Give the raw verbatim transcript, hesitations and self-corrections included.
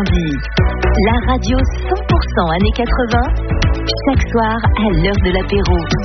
Normandie. La radio cent pour cent années quatre-vingts, chaque soir à l'heure de l'apéro.